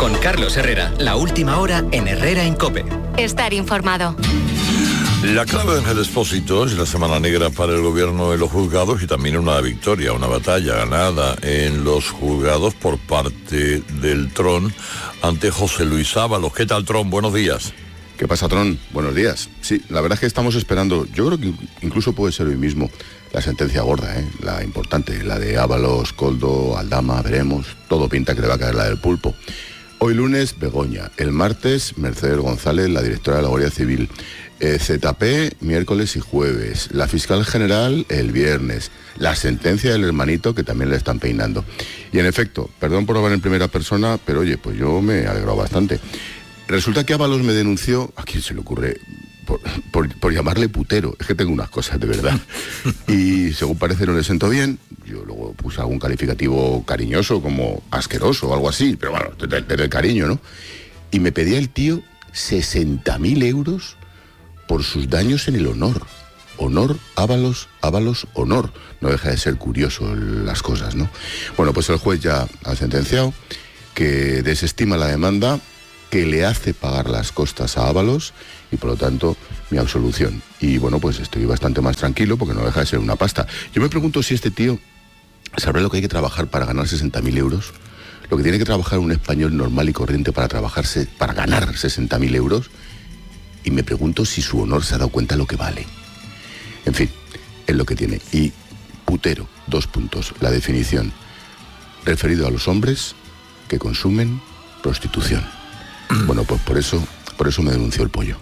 Con Carlos Herrera, la última hora en Herrera en COPE. Estar informado. La clave del Expósito es la semana negra para el gobierno en los juzgados y también una victoria, una batalla ganada en los juzgados por parte del Tron ante José Luis Ábalos. ¿Qué tal, Tron? Buenos días. ¿Qué pasa, Tron? Buenos días. Sí, la verdad es que estamos esperando, yo creo que incluso puede ser hoy mismo, la sentencia gorda, la importante, la de Ábalos, Koldo, Aldama, veremos, todo pinta que le va a caer la del pulpo. Hoy lunes, Begoña. El martes, Mercedes González, la directora de la Guardia Civil. ZP, miércoles y jueves. La fiscal general, el viernes. La sentencia del hermanito, que también le están peinando. Y en efecto, perdón por hablar en primera persona, pero oye, pues yo me he alegrado bastante. Resulta que Ábalos me denunció, ¿a quién se le ocurre? Por llamarle putero. Es que tengo unas cosas, de verdad. Y según parece no le sentó bien. Yo luego puse algún calificativo cariñoso, como asqueroso o algo así, pero bueno, desde el cariño, ¿no? Y me pedía el tío 60.000 euros por sus daños en el honor. Honor, Ábalos, honor. No deja de ser curioso las cosas, ¿no? Bueno, pues el juez ya ha sentenciado que desestima la demanda, que le hace pagar las costas a Ábalos y por lo tanto mi absolución. Y bueno, pues estoy bastante más tranquilo porque no deja de ser una pasta. Yo me pregunto si este tío sabrá lo que hay que trabajar para ganar 60.000 euros, lo que tiene que trabajar un español normal y corriente para ganar 60.000 euros, y me pregunto si su honor se ha dado cuenta de lo que vale. En fin, es lo que tiene. Y putero, 2 puntos, la definición, referido a los hombres que consumen prostitución. Bueno, pues por eso me denunció el pollo.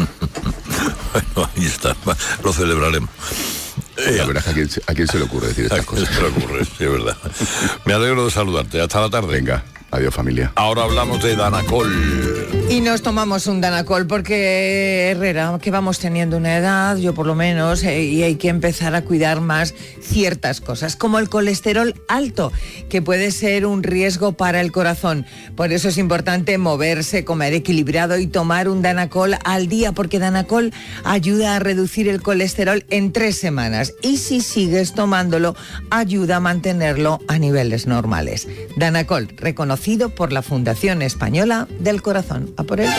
Bueno, ahí está, lo celebraremos. La verdad es que ¿a quién se le ocurre decir estas cosas? Se le ocurre, sí, es verdad. Me alegro de saludarte. Hasta la tarde. Venga, adiós, familia. Ahora hablamos de Danacol. Y nos tomamos un Danacol porque, Herrera, que vamos teniendo una edad, yo por lo menos, y hay que empezar a cuidar más ciertas cosas, como el colesterol alto, que puede ser un riesgo para el corazón. Por eso es importante moverse, comer equilibrado y tomar un Danacol al día, porque Danacol ayuda a reducir el colesterol en 3 semanas. Y si sigues tomándolo, ayuda a mantenerlo a niveles normales. Danacol, reconocido por la Fundación Española del Corazón. A por ello.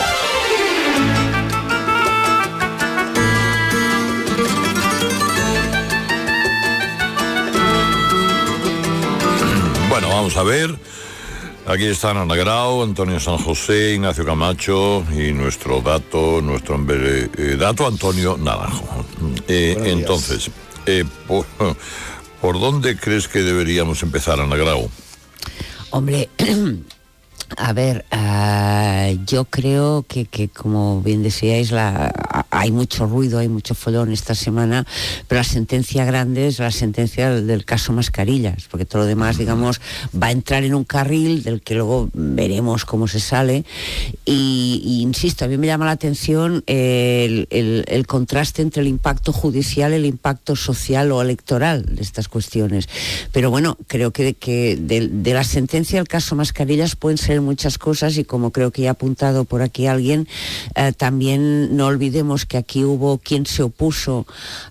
Bueno, vamos a ver. Aquí están Ana Grau, Antonio San José, Ignacio Camacho y nuestro dato Antonio Naranjo. Entonces, ¿por dónde crees que deberíamos empezar, Ana Grau? Hombre, a ver, yo creo que como bien decíais, hay mucho ruido, hay mucho follón esta semana, pero la sentencia grande es la sentencia del caso Mascarillas, porque todo lo demás, digamos, va a entrar en un carril del que luego veremos cómo se sale. Y insisto, a mí me llama la atención el contraste entre el impacto judicial y el impacto social o electoral de estas cuestiones. Pero bueno, creo que de la sentencia del caso Mascarillas pueden ser muchas cosas, y como creo que ya ha apuntado por aquí alguien, también no olvidemos que aquí hubo quien se opuso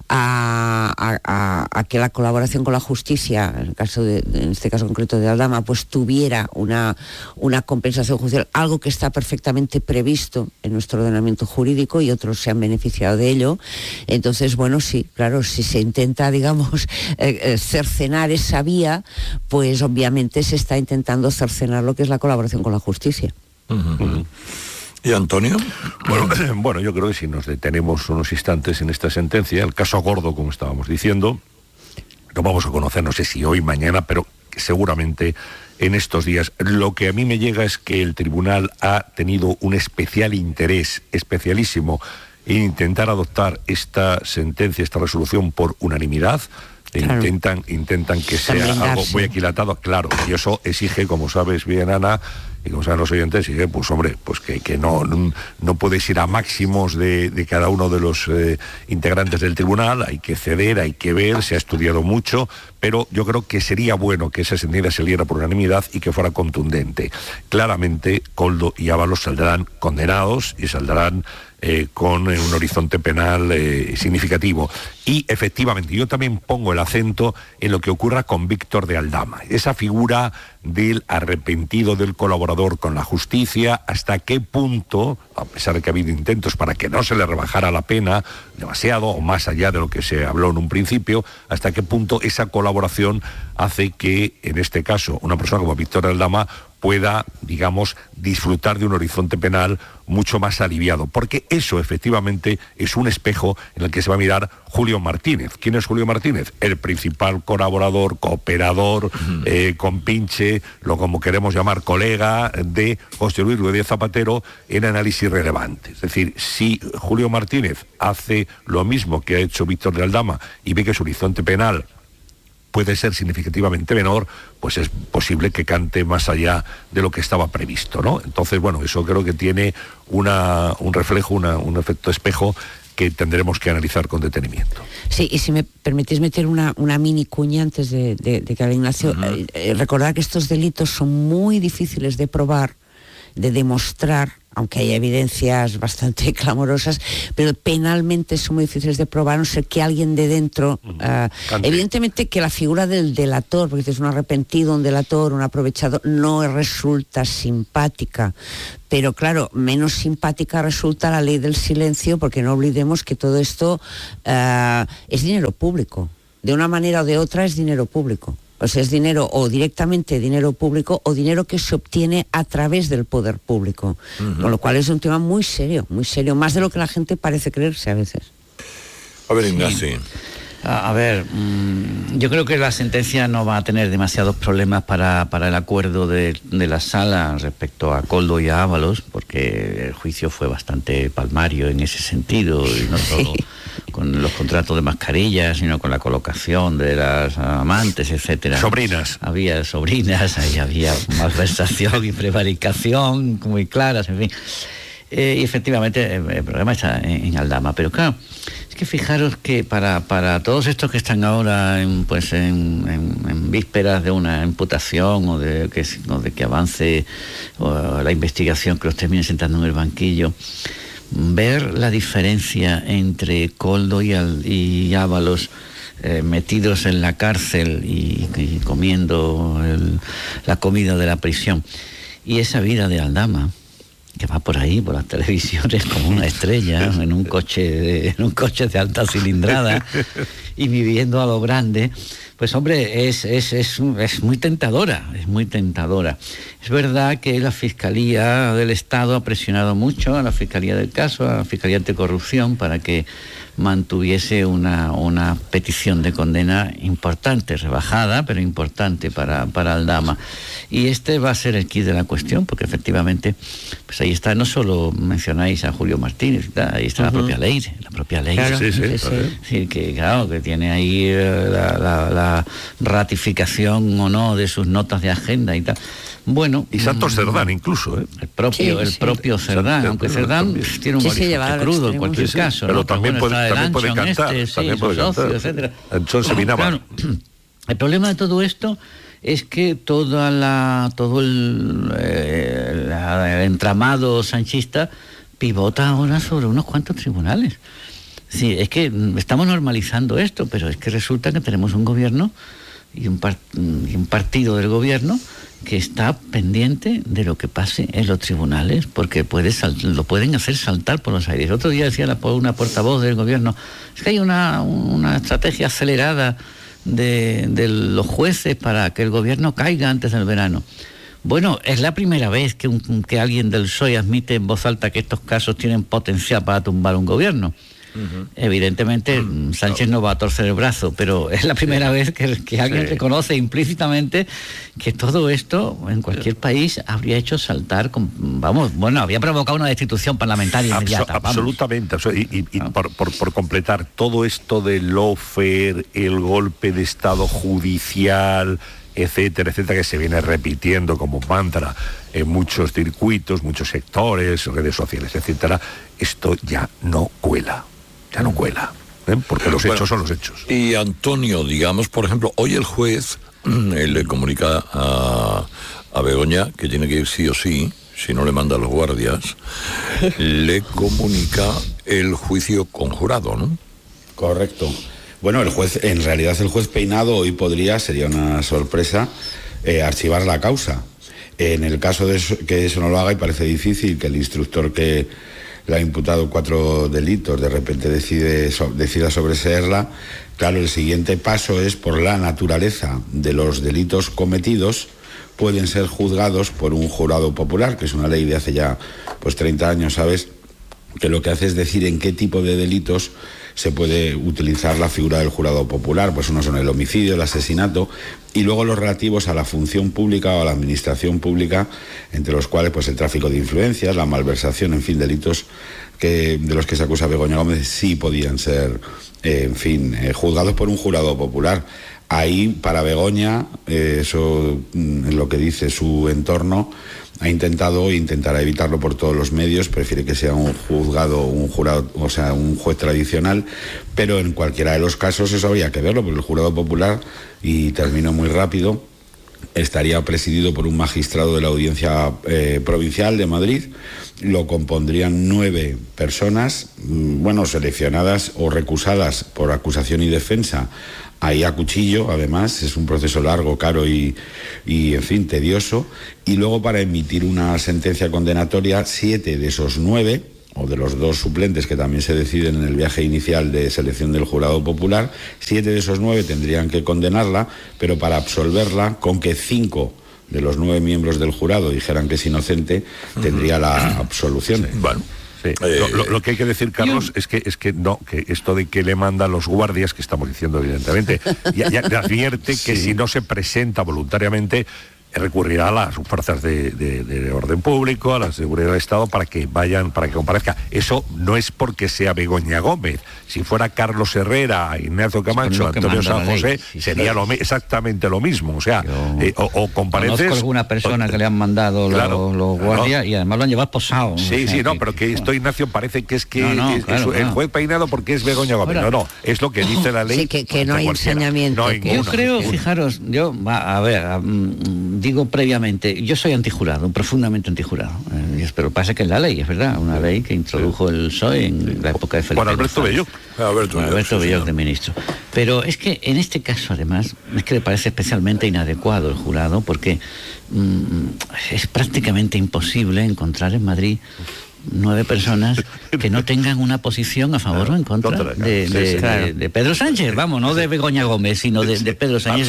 a que la colaboración con la justicia, en este caso concreto de Aldama, pues tuviera una compensación judicial, algo que está perfectamente previsto en nuestro ordenamiento jurídico, y otros se han beneficiado de ello. Entonces, bueno, sí, claro, si se intenta, digamos, cercenar esa vía, pues obviamente se está intentando cercenar lo que es la colaboración con la justicia. Uh-huh. ¿Y Antonio? Bueno, yo creo que si nos detenemos unos instantes en esta sentencia, el caso Gordo, como estábamos diciendo, lo vamos a conocer, no sé si hoy, mañana, pero seguramente en estos días. Lo que a mí me llega es que el tribunal ha tenido un especial interés, especialísimo, en intentar adoptar esta sentencia, esta resolución por unanimidad. Claro. Intentan que sea algo muy aquilatado, claro, y eso exige, como sabes bien, Ana, y como saben los oyentes, exige, pues hombre, pues que no puedes ir a máximos de cada uno de los integrantes del tribunal, hay que ceder, hay que ver, se ha estudiado mucho, pero yo creo que sería bueno que esa sentencia saliera por unanimidad y que fuera contundente. Claramente, Koldo y Ábalos saldrán condenados y saldrán con un horizonte penal significativo. Y efectivamente, yo también pongo el acento en lo que ocurra con Víctor de Aldama. Esa figura del arrepentido del colaborador con la justicia, hasta qué punto, a pesar de que ha habido intentos para que no se le rebajara la pena demasiado o más allá de lo que se habló en un principio, hasta qué punto esa colaboración hace que, en este caso, una persona como Víctor Aldama pueda, digamos, disfrutar de un horizonte penal mucho más aliviado, porque eso efectivamente es un espejo en el que se va a mirar Julio Martínez. ¿Quién es Julio Martínez? El principal colaborador, cooperador, compinche, lo como queremos llamar, colega de José Luis Rodríguez Zapatero en análisis relevante. Es decir, si Julio Martínez hace lo mismo que ha hecho Víctor de Aldama y ve que su horizonte penal puede ser significativamente menor, pues es posible que cante más allá de lo que estaba previsto, ¿no? Entonces, bueno, eso creo que tiene un reflejo, un efecto espejo que tendremos que analizar con detenimiento. Sí, y si me permitís meter una mini cuña antes de que hable Ignacio, recordar que estos delitos son muy difíciles de probar, de demostrar, aunque hay evidencias bastante clamorosas, pero penalmente son muy difíciles de probar, a no ser que alguien de dentro... evidentemente que la figura del delator, porque es un arrepentido, un delator, un aprovechado, no resulta simpática, pero claro, menos simpática resulta la ley del silencio, porque no olvidemos que todo esto es dinero público. De una manera o de otra es dinero público. O sea, es dinero o directamente dinero público o dinero que se obtiene a través del poder público. Con lo cual es un tema muy serio, más de lo que la gente parece creerse a veces. A ver, Ignacio. Sí. A ver, yo creo que la sentencia no va a tener demasiados problemas para el acuerdo de la sala respecto a Koldo y a Ábalos, porque el juicio fue bastante palmario en ese sentido, y no solo con los contratos de mascarillas, sino con la colocación de las amantes, etcétera. Sobrinas. Había sobrinas, ahí había malversación y prevaricación muy claras, en fin. Y efectivamente el problema está en Aldama, pero claro, es que fijaros que para todos estos que están ahora en vísperas de una imputación o de que avance la investigación, que los termine sentando en el banquillo, ver la diferencia entre Koldo y Ábalos metidos en la cárcel y comiendo la comida de la prisión, y esa vida de Aldama, que va por ahí, por las televisiones, como una estrella, en un coche de alta cilindrada y viviendo a lo grande, pues hombre, es muy tentadora, es muy tentadora. Es verdad que la Fiscalía del Estado ha presionado mucho a la Fiscalía del caso, a la Fiscalía Anticorrupción, para que mantuviese una petición de condena importante, rebajada, pero importante para Aldama. Y este va a ser el quid de la cuestión, porque efectivamente, pues ahí está, no solo mencionáis a Julio Martínez, ahí está la propia ley. Claro, Sí, que claro, que tiene ahí la ratificación o no de sus notas de agenda y tal. Bueno, y Santos Cerdán incluso, el propio Cerdán, aunque Cerdán tiene un horizonte crudo en cualquier caso, pero ¿no? también puede cantar, etcétera. Entonces se vinaba. Claro, el problema de todo esto es que todo el entramado sanchista pivota ahora sobre unos cuantos tribunales. Sí, es que estamos normalizando esto, pero es que resulta que tenemos un gobierno y un partido del gobierno que está pendiente de lo que pase en los tribunales, porque lo pueden hacer saltar por los aires. Otro día decía una portavoz del gobierno, es que hay una estrategia acelerada de los jueces para que el gobierno caiga antes del verano. Bueno, es la primera vez que alguien del PSOE admite en voz alta que estos casos tienen potencial para tumbar un gobierno. Evidentemente Sánchez no va a torcer el brazo, pero es la primera vez que alguien reconoce implícitamente que todo esto en cualquier país habría hecho saltar, habría provocado una destitución parlamentaria inmediata. Absolutamente. Y por completar, todo esto del lawfare, el golpe de Estado judicial, etcétera, que se viene repitiendo como mantra en muchos circuitos, muchos sectores, redes sociales, etcétera, esto ya no cuela. Porque los hechos son los hechos. Y Antonio, digamos, por ejemplo, hoy el juez le comunica a Begoña que tiene que ir sí o sí, si no le manda a los guardias, le comunica el juicio conjurado, ¿no? Correcto. Bueno, el juez Peinado hoy sería una sorpresa, archivar la causa. En el caso de que eso no lo haga, y parece difícil, que el instructor que le ha imputado 4 delitos de repente decida sobreseerla, claro, el siguiente paso es, por la naturaleza de los delitos cometidos, pueden ser juzgados por un jurado popular, que es una ley de hace ya 30 años, ¿sabes?, que lo que hace es decir en qué tipo de delitos se puede utilizar la figura del jurado popular. Pues unos son el homicidio, el asesinato, y luego los relativos a la función pública o a la administración pública, entre los cuales pues el tráfico de influencias, la malversación, en fin, delitos de los que se acusa a Begoña Gómez sí podían ser, juzgados por un jurado popular. Ahí, para Begoña, eso es lo que dice su entorno, intentará evitarlo por todos los medios, prefiere que sea un jurado, o sea, un juez tradicional, pero en cualquiera de los casos eso habría que verlo, porque el jurado popular, y termino muy rápido, estaría presidido por un magistrado de la Audiencia Provincial de Madrid. Lo compondrían 9 personas, seleccionadas o recusadas por acusación y defensa, ahí a cuchillo. Además es un proceso largo, caro y en fin, tedioso. Y luego, para emitir una sentencia condenatoria, 7 de esos 9, o de los 2 suplentes que también se deciden en el viaje inicial de selección del jurado popular, 7 de esos 9 tendrían que condenarla, pero para absolverla, con que 5 de los 9 miembros del jurado dijeran que es inocente, tendría la absolución. Sí. Bueno. Sí. Lo que hay que decir, Carlos, es que esto de que le manda a los guardias, que estamos diciendo evidentemente, ya le advierte que si no se presenta voluntariamente, recurrirá a las fuerzas de orden público, a la seguridad del Estado, para que comparezca. Eso no es porque sea Begoña Gómez. Si fuera Carlos Herrera, Ignacio Camacho, Antonio San José, sería exactamente lo mismo. O sea, o compareces... Conozco alguna persona que le han mandado los guardias, y además lo han llevado posado. Pero que esto, Ignacio, parece que es el juez peinado porque es Begoña Gómez. No, es lo que dice la ley. Sí, que no hay ensañamiento. Yo creo, fijaros, digo previamente, yo soy antijurado, profundamente antijurado, pero pasa que es la ley, es verdad, una ley que introdujo el PSOE en la época de Felipe. Bueno, Alberto Belloc. Alberto Belloc, de ministro. Pero es que en este caso, además, es que le parece especialmente inadecuado el jurado, porque es prácticamente imposible encontrar en Madrid 9 personas que no tengan una posición a favor o en contra de Pedro Sánchez, no de Begoña Gómez, sino de Pedro Sánchez,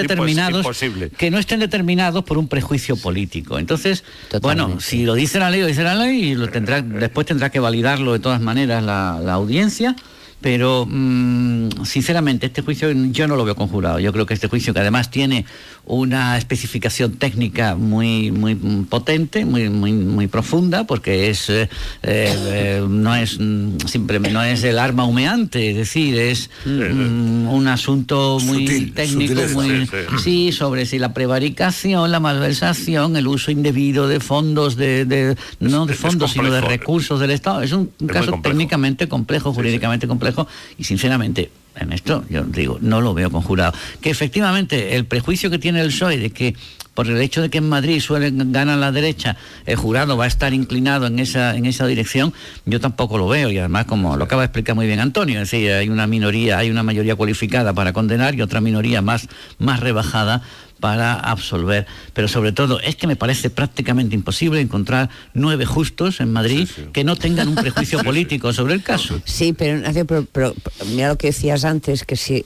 que no estén determinados por un prejuicio político. Entonces, si lo dice la ley, y después tendrá que validarlo de todas maneras la audiencia. Pero sinceramente este juicio yo no lo veo conjurado. Yo creo que este juicio, que además tiene una especificación técnica muy potente, muy profunda, porque no es el arma humeante, es decir, es un asunto muy sutil, técnico, sobre si la prevaricación, la malversación, el uso indebido de fondos no de fondos, sino de recursos del Estado. Es un caso técnicamente complejo, jurídicamente complejo. Y sinceramente, en esto yo digo, no lo veo conjurado. Que efectivamente el prejuicio que tiene el PSOE de que por el hecho de que en Madrid gana la derecha, el jurado va a estar inclinado en esa dirección, yo tampoco lo veo. Y además, como lo acaba de explicar muy bien Antonio, es decir, hay una mayoría cualificada para condenar y otra minoría más rebajada para absolver. Pero sobre todo es que me parece prácticamente imposible encontrar 9 justos en Madrid que no tengan un prejuicio político sobre el caso. Sí, pero mira lo que decías antes, que si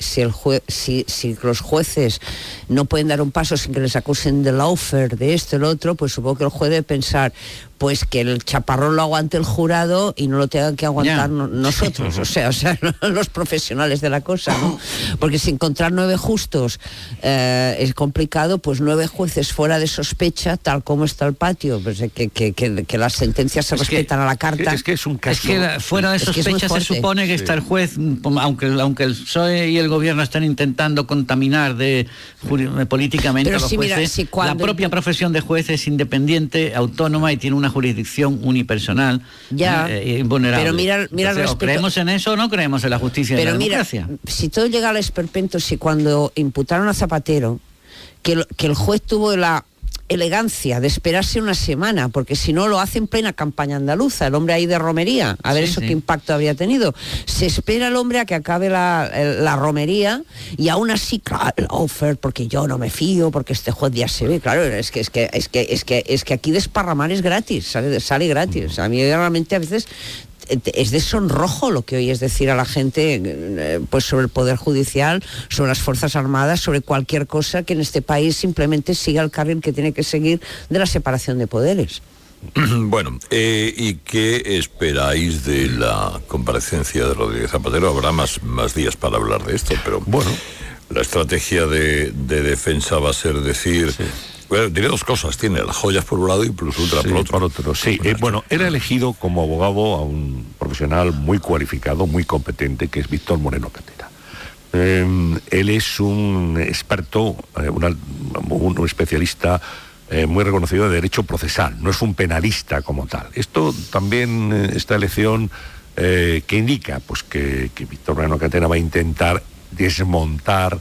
los jueces no pueden dar un paso sin que les acusen de lawfare, de esto, el otro, pues supongo que el juez debe pensar pues que el chaparrón lo aguante el jurado y no lo tengan que aguantar nosotros, o sea, los profesionales de la cosa, ¿no? Porque si encontrar 9 justos es complicado, pues 9 jueces fuera de sospecha, tal como está el patio, pues que las sentencias se respetan a la carta. Es que es un caso... fuera de sospecha se supone que está el juez, aunque el PSOE y el gobierno están intentando contaminar políticamente a los jueces, la propia profesión de juez es independiente, autónoma y tiene una jurisdicción unipersonal invulnerable. Pero mira ¿o creemos en eso o no creemos en la justicia y la democracia? Si todo llega al esperpento, si cuando imputaron a Zapatero, que el juez tuvo la elegancia de esperarse una semana, porque si no lo hace en plena campaña andaluza, el hombre ahí de romería, a ver qué impacto habría tenido. Se espera el hombre a que acabe la romería y aún así, claro, el offer, porque yo no me fío, porque este juez ya se ve, claro, es que aquí desparramar es gratis, sale gratis. A mí realmente a veces es de sonrojo lo que oyes decir a la gente pues sobre el Poder Judicial, sobre las Fuerzas Armadas, sobre cualquier cosa que en este país simplemente siga el carril que tiene que seguir de la separación de poderes. Bueno, ¿y qué esperáis de la comparecencia de Rodríguez Zapatero? Habrá más días para hablar de esto, pero bueno, la estrategia de defensa va a ser decir... Sí. Bueno, diré dos cosas, tiene las joyas por un lado y Plus Ultra por otro. Sí, bueno, era elegido como abogado a un profesional muy cualificado, muy competente, que es Víctor Moreno Catera. Él es un experto, un especialista muy reconocido de derecho procesal, no es un penalista como tal. Esto también, esta elección que indica pues que Víctor Moreno Catera va a intentar desmontar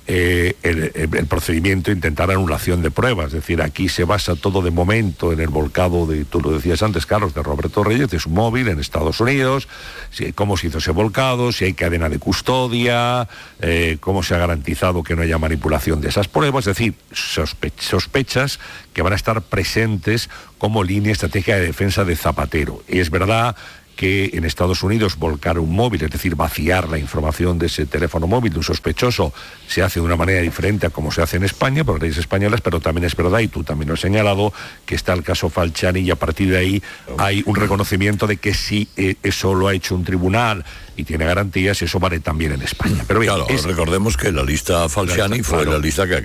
el procedimiento, intentar anulación de pruebas. Es decir, aquí se basa todo de momento en el volcado de, tú lo decías antes, Carlos, de Roberto Reyes, de su móvil en Estados Unidos, cómo se hizo ese volcado, si hay cadena de custodia, cómo se ha garantizado que no haya manipulación de esas pruebas. Es decir, sospechas que van a estar presentes como línea estratégica de defensa de Zapatero. Y es verdad que en Estados Unidos volcar un móvil, es decir, vaciar la información de ese teléfono móvil de un sospechoso, se hace de una manera diferente a como se hace en España, por leyes españolas, pero también es verdad, y tú también lo has señalado, que está el caso Falciani y a partir de ahí hay un reconocimiento de que si eso lo ha hecho un tribunal y tiene garantías, eso vale también en España. Pero bien, claro, recordemos que la lista Falciani fue la lista que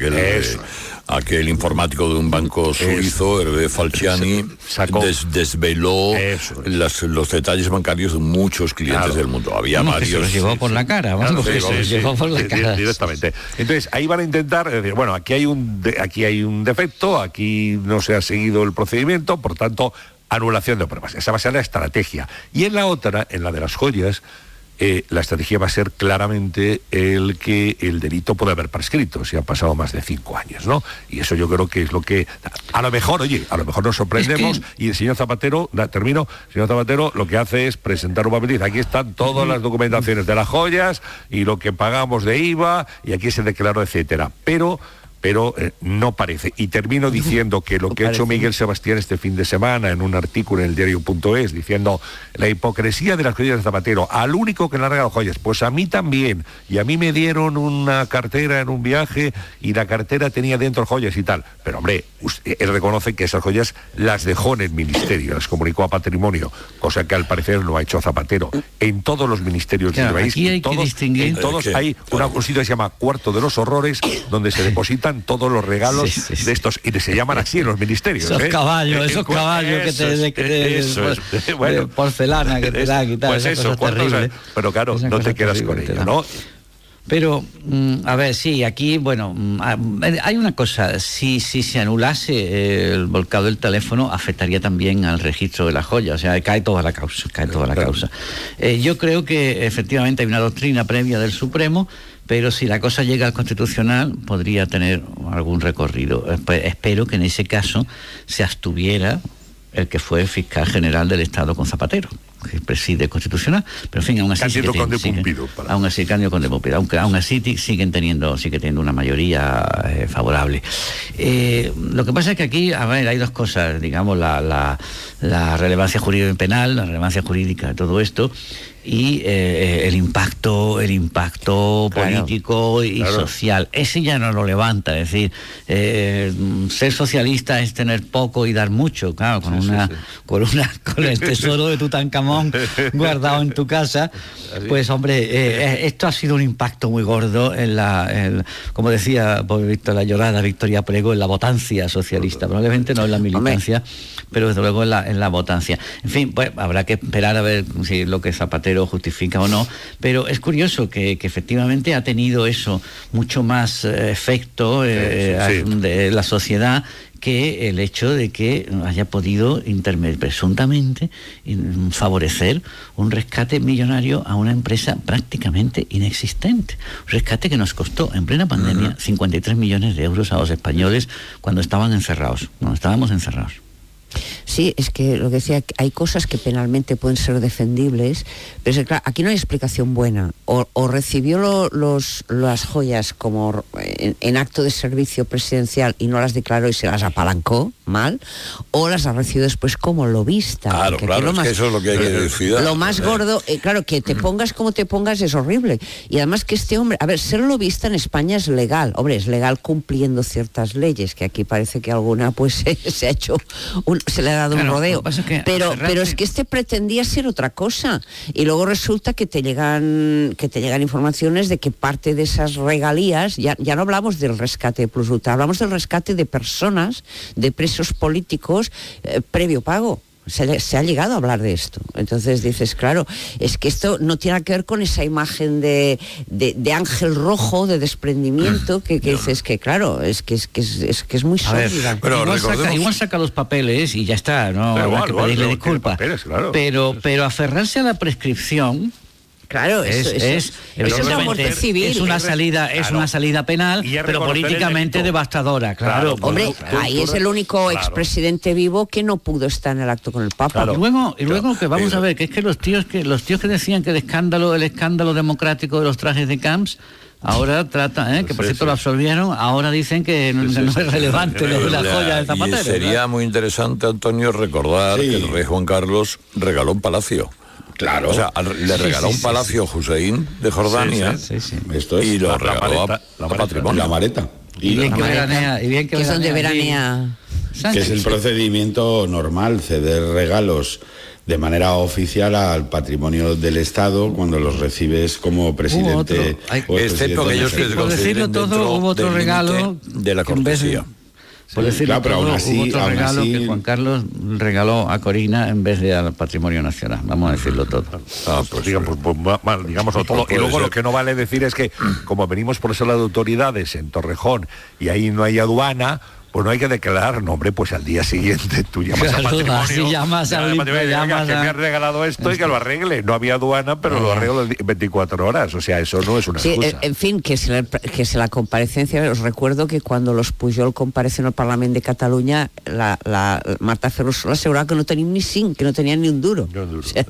aquel informático de un banco suizo, Hervé Falciani, desveló los detalles bancarios de muchos clientes del mundo. Había varios. Se los llevó por la cara, llevó por la cara. Directamente. Entonces, ahí van a intentar decir, bueno, aquí hay un defecto, aquí no se ha seguido el procedimiento, por tanto, anulación de pruebas. Esa va a ser la estrategia. Y en la otra, en la de las joyas, la estrategia va a ser claramente el que el delito puede haber prescrito si han pasado más de 5 años, ¿no? Y eso yo creo que es lo que a lo mejor nos sorprendemos y el señor Zapatero, señor Zapatero lo que hace es presentar un papel y dice, aquí están todas las documentaciones de las joyas y lo que pagamos de IVA y aquí se declaró, etcétera. Pero no parece. Y termino diciendo que lo que ha hecho Miguel Sebastián este fin de semana en un artículo en el diario.es diciendo la hipocresía de las joyas de Zapatero, al único que le han regalado joyas, pues a mí también, y a mí me dieron una cartera en un viaje y la cartera tenía dentro joyas y tal, pero hombre, él reconoce que esas joyas las dejó en el ministerio, las comunicó a Patrimonio, cosa que al parecer no ha hecho Zapatero. En todos los ministerios del país, en todos hay un sitio que se llama Cuarto de los Horrores, donde se depositan todos los regalos de estos, y se llaman así en los ministerios. Esos caballos de porcelana que te dan y tal. Pues eso, pero claro, no te quedas con ello, ¿no? Pero, a ver, sí, aquí, bueno, hay una cosa, si se anulase el volcado del teléfono, afectaría también al registro de las joyas, o sea, cae toda la causa. Yo creo que efectivamente hay una doctrina previa del Supremo, pero si la cosa llega al Constitucional podría tener algún recorrido. Pues espero que en ese caso se abstuviera el que fue fiscal general del Estado con Zapatero, que preside el Constitucional, pero en fin, aún así Cándido Conde Pumpido, aunque aún así sigue teniendo una mayoría favorable. Lo que pasa es que aquí, a ver, hay dos cosas, digamos, la relevancia jurídica y penal, la relevancia jurídica de todo esto, y el impacto político y social. Ese ya no lo levanta, es decir, ser socialista es tener poco y dar mucho, claro, con el tesoro de Tutankamón guardado en tu casa, pues hombre, esto ha sido un impacto muy gordo como decía la llorada Victoria Prego, en la votancia socialista, probablemente no en la militancia, pero desde luego en la votancia. En fin, pues habrá que esperar a ver si lo que Zapatero lo justifica o no, pero es curioso que efectivamente ha tenido eso mucho más efecto de la sociedad que el hecho de que haya podido presuntamente favorecer un rescate millonario a una empresa prácticamente inexistente. Un rescate que nos costó en plena pandemia 53 millones de euros a los españoles cuando estábamos encerrados. Sí, es que lo que decía, hay cosas que penalmente pueden ser defendibles, pero es que, claro, aquí no hay explicación buena. O recibió las joyas como en acto de servicio presidencial y no las declaró y se las apalancó mal, o las ha recibido después como lobista. Claro, es que eso es lo que hay que decir. Lo más gordo, claro, que te pongas como te pongas es horrible. Y además que este hombre, a ver, ser lobista en España es legal. Hombre, es legal cumpliendo ciertas leyes, que aquí parece que alguna pues se ha hecho, se le ha dado un rodeo. Pero es que este pretendía ser otra cosa. Y luego resulta que te llegan informaciones de que parte de esas regalías, ya no hablamos del rescate de plus ultra, hablamos del rescate de personas, de presos políticos, previo pago. Se ha llegado a hablar de esto. Entonces dices, claro, es que esto no tiene que ver con esa imagen de ángel rojo, de desprendimiento, que dices que, claro, es que es muy sólida. Igual saca los papeles y ya está, no habrá que pedirle disculpas. Papeles, claro. Pero aferrarse a la prescripción. Claro, eso es la muerte civil. Es una salida penal, pero políticamente devastadora, claro. Hombre, ahí es el único expresidente vivo que no pudo estar en el acto con el Papa. Claro. Y luego que vamos a ver, que es que los tíos que decían que el escándalo democrático de los trajes de Camps, ahora trata, que por cierto lo absolvieron, ahora dicen que no es relevante lo de la joya de Zapatero. Sería muy interesante, Antonio, recordar que el rey Juan Carlos regaló un palacio. Claro. O sea, le regaló un palacio a Hussein de Jordania. Esto es, y lo regaló a patrimonio. La maleta. Y bien que veranea. Que es donde veranea. Que es el procedimiento normal, ceder regalos de manera oficial al patrimonio del Estado cuando los recibes como presidente. Excepto aquellos que se consideren hubo otro regalo de la cortesía. Por decirlo pero todo, aún así, hubo otro regalo que Juan Carlos regaló a Corina en vez de al patrimonio nacional. Vamos a decirlo todo. Digámoslo todo. Y luego lo que no vale decir es que, como venimos por ese lado de autoridades en Torrejón y ahí no hay aduana, pues no hay que declarar, no, hombre, pues al día siguiente tú llamas a patrimonio, llamas que me han regalado esto y que lo arregle. No había aduana, pero lo arreglo en 24 horas. O sea, eso no es una excusa. En fin, que si la comparecencia, os recuerdo que cuando los Pujol comparecen al Parlamento de Cataluña, la Marta Ferrusola aseguraba que no tenían ni que no tenían ni un duro. O sea,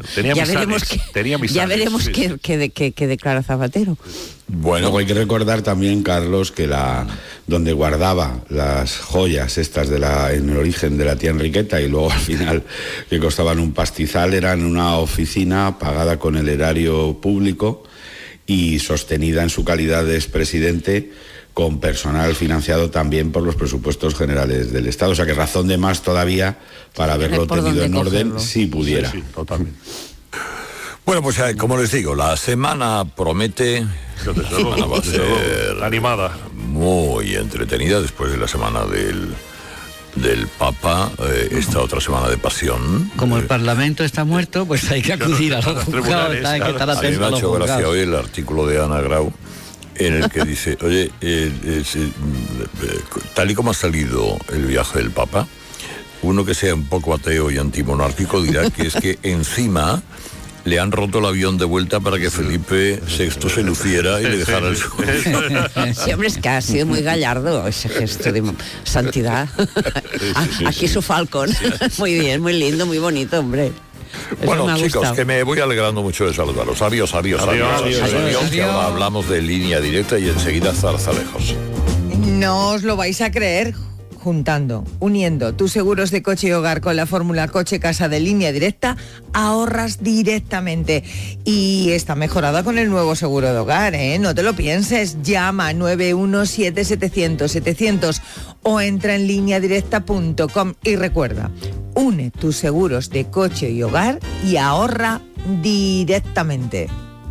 ya veremos qué declara Zapatero. Bueno, hay que recordar también, Carlos, que donde guardaba las joyas estas en el origen de la tía Enriqueta y luego al final que costaban un pastizal, eran una oficina pagada con el erario público y sostenida en su calidad de expresidente con personal financiado también por los presupuestos generales del Estado. O sea que razón de más todavía para haberlo tenido en orden si pudiera. Sí, totalmente. Bueno, pues como les digo, la semana promete. La semana va a ser animada, muy entretenida después de la semana del Papa, esta otra semana de pasión. Como el Parlamento está muerto, pues hay que acudir a los juzgados, hay que estar atentos a los juzgados. A mí me ha hecho gracia hoy el artículo de Ana Grau en el que dice, oye, tal y como ha salido el viaje del Papa, uno que sea un poco ateo y antimonárquico dirá que es que encima le han roto el avión de vuelta para que Felipe VI se luciera y le dejara el suelo. Sí, hombre, es que ha sido muy gallardo ese gesto de santidad. Aquí su falcón. Muy bien, muy lindo, muy bonito, hombre. Bueno, chicos, que me voy alegrando mucho de saludaros. Adiós. Que ahora hablamos de Línea Directa y enseguida Zarzalejos. No os lo vais a creer. Uniendo tus seguros de coche y hogar con la fórmula coche-casa de Línea Directa, ahorras directamente. Y está mejorada con el nuevo seguro de hogar, ¿eh? No te lo pienses. Llama 917-700-700 o entra en lineadirecta.com y recuerda, une tus seguros de coche y hogar y ahorra directamente.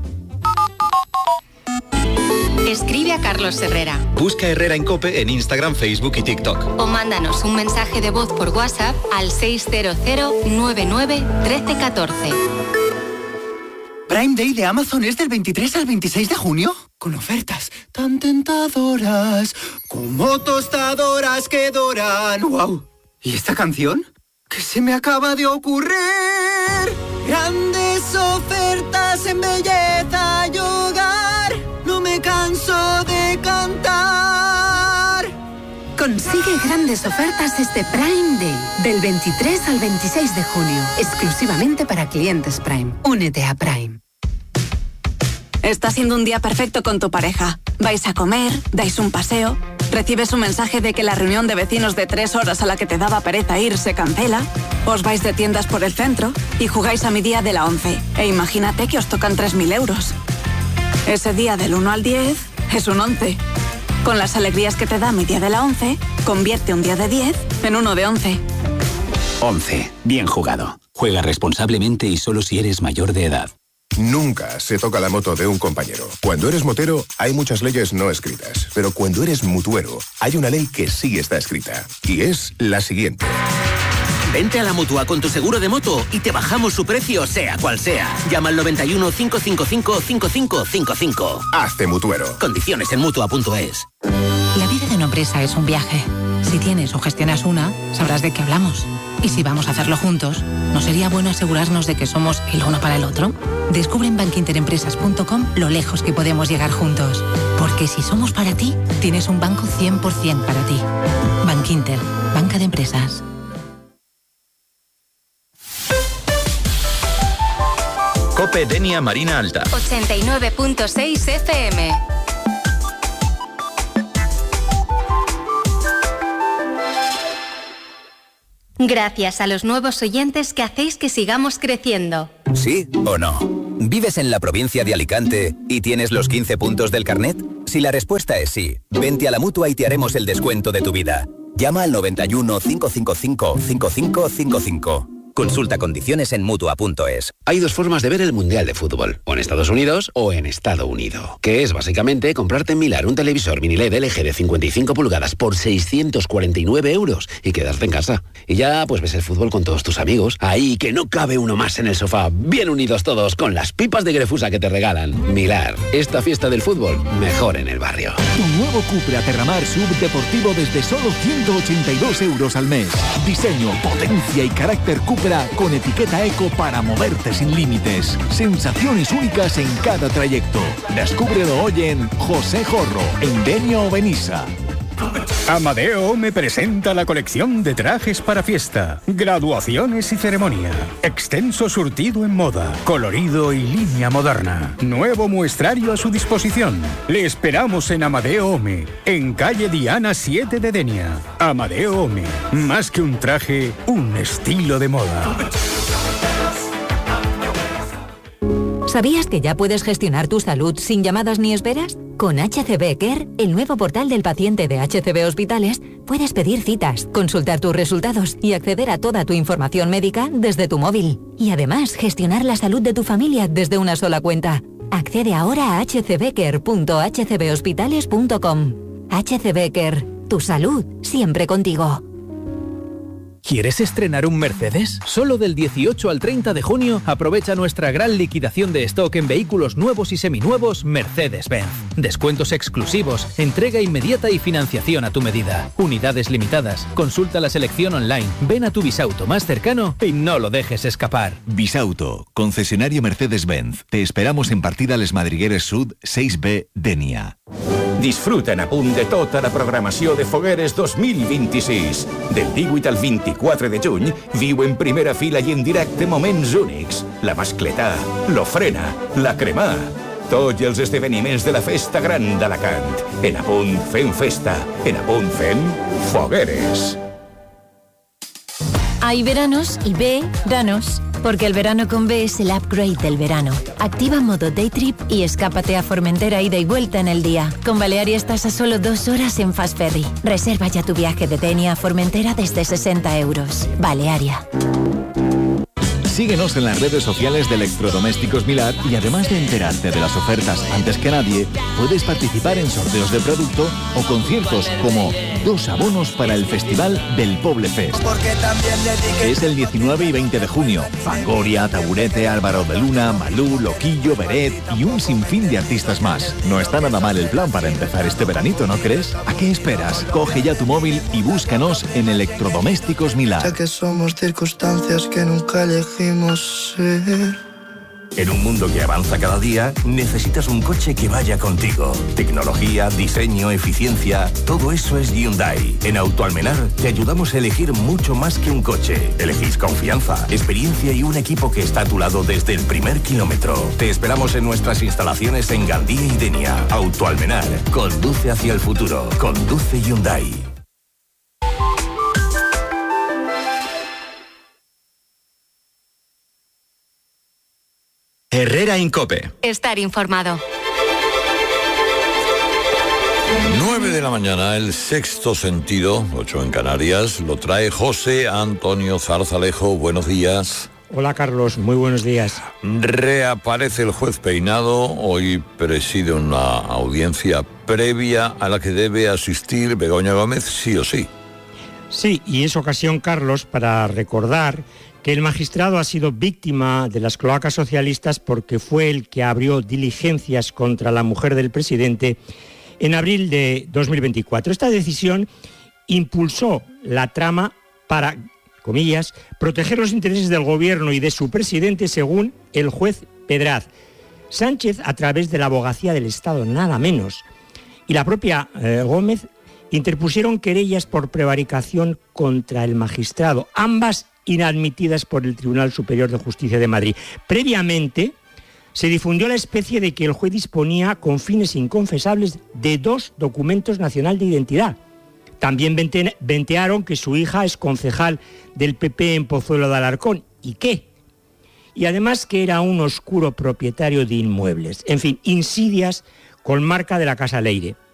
Escribe a Carlos Herrera. Busca Herrera en COPE en Instagram, Facebook y TikTok. O mándanos un mensaje de voz por WhatsApp al 600 99 13 14. Prime Day de Amazon es del 23 al 26 de junio, con ofertas tan tentadoras como tostadoras que doran. ¡Wow! ¿Y esta canción? ¿Qué se me acaba de ocurrir? Grandes ofertas en belleza y hogar, no me canso de cantar. Consigue grandes ofertas este Prime Day, del 23 al 26 de junio, exclusivamente para clientes Prime. Únete a Prime. Está siendo un día perfecto con tu pareja. Vais a comer, dais un paseo, recibes un mensaje de que la reunión de vecinos de 3 horas a la que te daba pereza ir se cancela, os vais de tiendas por el centro y jugáis a mi día de la 11. E imagínate que os tocan 3.000 euros. Ese día del 1 al 10 es un 11. Con las alegrías que te da mi día de la 11, convierte un día de 10 en uno de 11. 11. Bien jugado. Juega responsablemente y solo si eres mayor de edad. Nunca se toca la moto de un compañero. Cuando eres motero, hay muchas leyes no escritas. Pero cuando eres mutuero, hay una ley que sí está escrita. Y es la siguiente. Vente a la Mutua con tu seguro de moto y te bajamos su precio, sea cual sea. Llama al 91 555 5555. Hazte mutuero. Condiciones en Mutua.es. La vida de una empresa es un viaje. Si tienes o gestionas una, sabrás de qué hablamos. Y si vamos a hacerlo juntos, ¿no sería bueno asegurarnos de que somos el uno para el otro? Descubre en bankinterempresas.com lo lejos que podemos llegar juntos. Porque si somos para ti, tienes un banco 100% para ti. Bankinter, banca de empresas. COPE Denia Marina Alta. 89.6 FM. Gracias a los nuevos oyentes que hacéis que sigamos creciendo. ¿Sí o no? ¿Vives en la provincia de Alicante y tienes los 15 puntos del carnet? Si la respuesta es sí, vente a la Mutua y te haremos el descuento de tu vida. Llama al 91 555 5555. Consulta condiciones en Mutua.es. Hay dos formas de ver el Mundial de Fútbol, o en Estados Unidos o en Estado Unido, que es básicamente comprarte en Milar un televisor mini LED LG de 55 pulgadas por 649 euros y quedarte en casa. Y ya pues ves el fútbol con todos tus amigos, ahí que no cabe uno más en el sofá, bien unidos todos con las pipas de Grefusa que te regalan. Milar, esta fiesta del fútbol, mejor en el barrio. Tu nuevo Cupra Terramar Sub Deportivo desde solo 182 euros al mes. Diseño, potencia y carácter Cupra con etiqueta eco para moverte sin límites. Sensaciones únicas en cada trayecto. Descúbrelo hoy en José Jorro, en Denia o Benissa. Amadeo me presenta la colección de trajes para fiesta, graduaciones y ceremonia. Extenso surtido en moda, colorido y línea moderna. Nuevo muestrario a su disposición. Le esperamos en Amadeo Ome, en calle Diana 7 de Denia. Amadeo Ome, más que un traje, un estilo de moda. ¿Sabías que ya puedes gestionar tu salud sin llamadas ni esperas? Con HCB Care, el nuevo portal del paciente de HCB Hospitales, puedes pedir citas, consultar tus resultados y acceder a toda tu información médica desde tu móvil. Y además, gestionar la salud de tu familia desde una sola cuenta. Accede ahora a hcbcare.hcbhospitales.com. HCB Care, tu salud siempre contigo. ¿Quieres estrenar un Mercedes? Solo del 18 al 30 de junio aprovecha nuestra gran liquidación de stock en vehículos nuevos y seminuevos Mercedes-Benz. Descuentos exclusivos, entrega inmediata y financiación a tu medida. Unidades limitadas. Consulta la selección online. Ven a tu Bisauto más cercano y no lo dejes escapar. Bisauto, concesionario Mercedes-Benz. Te esperamos en partida Les Madrigueres Sud 6B, Denia. Disfruta en apunt de tota la programació de Fogueres 2026. Del 18 al 24 de juny, viu en primera fila i en directe moments únics. La mascletà, l'ofrena, la cremà. Tots els esdeveniments de la Festa Gran d'Alacant. En apunt fem festa, en apunt fem Fogueres. Hay veranos y veranos, porque el verano con B es el upgrade del verano. Activa modo Day Trip y escápate a Formentera ida y vuelta en el día. Con Balearia estás a solo 2 horas en Fast Ferry. Reserva ya tu viaje de Denia a Formentera desde 60 euros. Balearia. Síguenos en las redes sociales de Electrodomésticos Milar y además de enterarte de las ofertas antes que nadie, puedes participar en sorteos de producto o conciertos como 2 abonos para el Festival del Poble Fest. Es el 19 y 20 de junio. Fangoria, Taburete, Álvaro de Luna, Malú, Loquillo, Beret y un sinfín de artistas más. No está nada mal el plan para empezar este veranito, ¿no crees? ¿A qué esperas? Coge ya tu móvil y búscanos en Electrodomésticos Milán. Ya que somos circunstancias que nunca elegimos ser. En un mundo que avanza cada día, necesitas un coche que vaya contigo. Tecnología, diseño, eficiencia, todo eso es Hyundai. En Autoalmenar te ayudamos a elegir mucho más que un coche. Elegís confianza, experiencia y un equipo que está a tu lado desde el primer kilómetro. Te esperamos en nuestras instalaciones en Gandía y Denia. Autoalmenar, conduce hacia el futuro. Conduce Hyundai. Herrera Incope. Estar informado. 9 de la mañana, el sexto sentido, 8 en Canarias, lo trae José Antonio Zarzalejo. Buenos días. Hola Carlos, muy buenos días. Reaparece el juez Peinado, hoy preside una audiencia previa a la que debe asistir Begoña Gómez sí o sí. Sí, y es ocasión, Carlos, para recordar que el magistrado ha sido víctima de las cloacas socialistas porque fue el que abrió diligencias contra la mujer del presidente en abril de 2024. Esta decisión impulsó la trama para, comillas, proteger los intereses del gobierno y de su presidente, según el juez Pedraz. Sánchez, a través de la Abogacía del Estado, nada menos, y la propia Gómez, interpusieron querellas por prevaricación contra el magistrado, ambas inadmitidas por el Tribunal Superior de Justicia de Madrid. Previamente, se difundió la especie de que el juez disponía con fines inconfesables de 2 documentos nacional de identidad. También ventearon que su hija es concejal del PP en Pozuelo de Alarcón. ¿Y qué? Y además que era un oscuro propietario de inmuebles. En fin, insidias con marca de la Casa Leire.